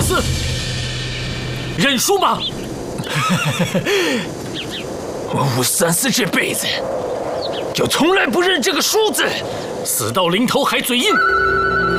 4，认输吗？534这辈子就从来不认这个输字，死到临头还嘴硬。